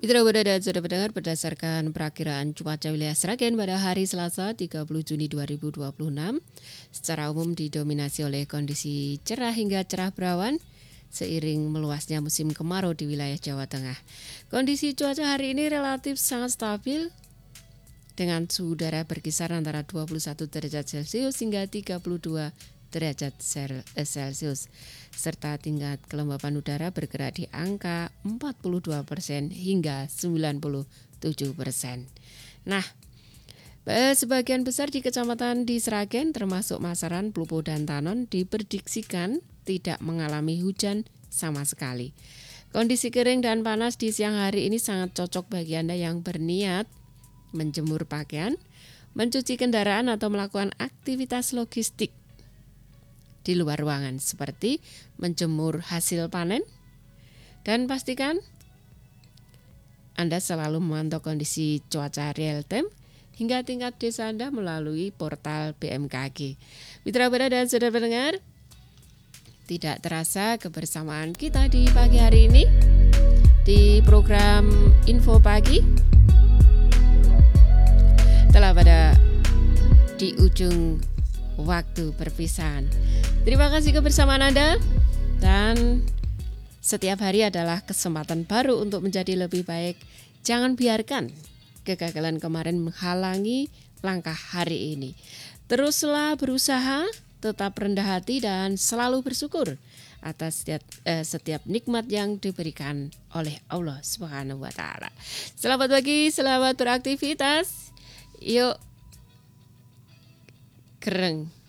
Mitra Buddha dan sudah mendengar berdasarkan perakiraan cuaca wilayah Sragen pada hari Selasa 30 Juni 2026 secara umum didominasi oleh kondisi cerah hingga cerah berawan seiring meluasnya musim kemarau di wilayah Jawa Tengah. Kondisi cuaca hari ini relatif sangat stabil dengan suhu udara berkisar antara 21 derajat Celcius hingga 32 derajat Celcius, serta tingkat kelembapan udara bergerak di angka 42% hingga 97%. Nah, sebagian besar di kecamatan di Sragen termasuk Masaran, Plupo, dan Tanon diprediksikan tidak mengalami hujan sama sekali. Kondisi kering dan panas di siang hari ini sangat cocok bagi Anda yang berniat menjemur pakaian, mencuci kendaraan atau melakukan aktivitas logistik di luar ruangan seperti menjemur hasil panen, dan pastikan Anda selalu memantau kondisi cuaca real time hingga tingkat desa Anda melalui portal BMKG. Mitra Buddha dan saudara pendengar, tidak terasa kebersamaan kita di pagi hari ini di program Info Pagi telah pada di ujung waktu perpisahan. Terima kasih kebersamaan Anda, dan setiap hari adalah kesempatan baru untuk menjadi lebih baik. Jangan biarkan kegagalan kemarin menghalangi langkah hari ini. Teruslah berusaha, tetap rendah hati dan selalu bersyukur atas setiap nikmat yang diberikan oleh Allah Subhanahu wa taala. Selamat pagi, selamat beraktivitas. Yuk kereng